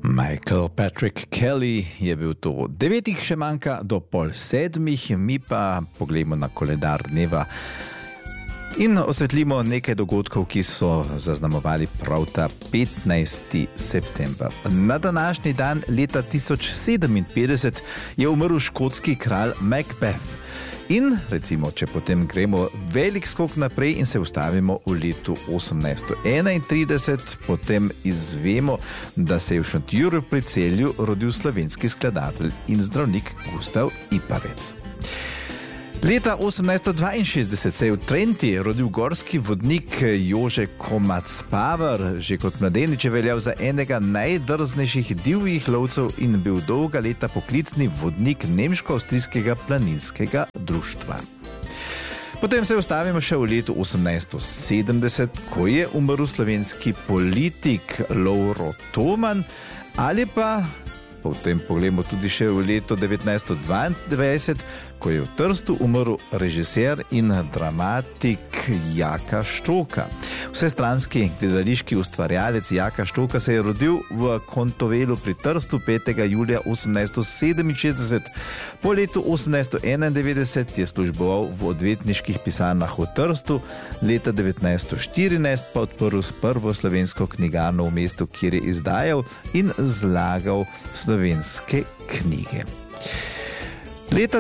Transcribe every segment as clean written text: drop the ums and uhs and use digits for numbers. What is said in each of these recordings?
Michael Patrick Kelly je bil to. 9 še manjka do 6:30, mi pa pogledamo na koledar dneva in osvetlimo nekaj dogodkov, ki so zaznamovali prav ta 15. september. Na današnji dan leta 1057 je umrl škotski kralj Macbeth. In recimo, če potem gremo velik skok naprej in se ustavimo v letu 1831, potem izvemo, da se je v Šentjurju pri Celju rodil slovenski skladatelj in zdravnik Gustav Ipavec. Leta 1862 se je v Trenti rodil gorski vodnik Jože Komac-Paver. Že kot mladenič je veljal za enega najdrznejših divjih lovcev in bil dolga leta poklicni vodnik nemško-avstrijskega planinskega društva. Potem se ustavimo še v letu 1870, ko je umrl slovenski politik Lovro Toman, ali pa potem pogledamo tudi še v leto 1992, ko je v Trstu umrl režiser in dramatik Jaka Štoka. Vsestranski gledališki ustvarjalec Jaka Štoka se je rodil v Kontovelu pri Trstu 5. julija 1867. Po letu 1891 je služboval v odvetniških pisarnah v Trstu, leta 1914 pa odprl prvo slovensko knjigarno v mestu, kjer je izdajal in zlagal slovenske knjige. Leta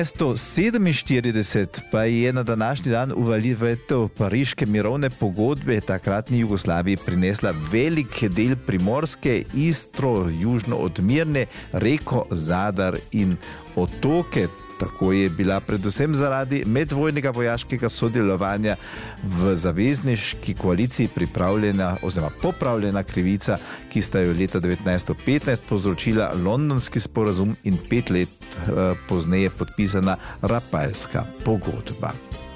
1947 pa je na današnji dan uveljavitev pariške mirovne pogodbe takratni Jugoslaviji prinesla velik del Primorske, Istro, južno od Mirne, reko Zadar in otoke. Tako je bila predvsem zaradi medvojnega vojaškega sodelovanja v zavezniški koaliciji pripravljena oziroma popravljena krivica, ki sta jo leta 1915 povzročila londonski sporazum in 5 let pozneje podpisana Rapalska pogodba.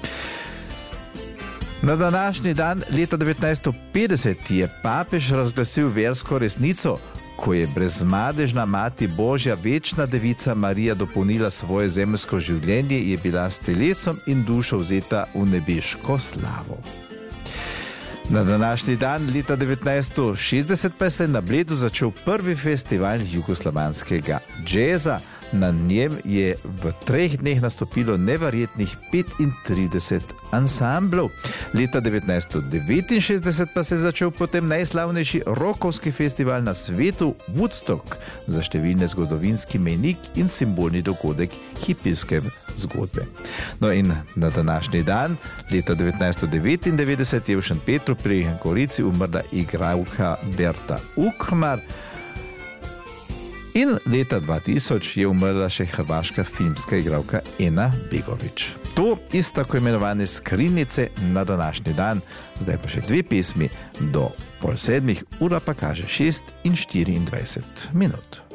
Na današnji dan leta 1950 je papež razglasil versko resnico, ko je brezmadežna mati Božja, večna devica Marija dopolnila svoje zemeljsko življenje, je bila s telesom in dušo vzeta v nebeško slavo. Na današnji dan leta 1960 pa se je na Bledu začel prvi festival jugoslovanskega džeza. Na njem je v 3 dneh nastopilo neverjetnih 35 ansamblov. Leta 1969 pa se je začel potem najslavnejši rokovski festival na svetu Woodstock, za številne zgodovinski mejnik in simbolni dogodek hipijske zgodbe. No in na današnji dan, leta 1999, je v Šentpetru pri Gorici umrla igralka Berta Ukmar. In leta 2000 je umrla še hrvaška filmska igralka Ena Begović. To iz tako imenovane skrinjice na današnji dan. Zdaj pa še 2 pesmi do 6:30, ura pa kaže 6:24.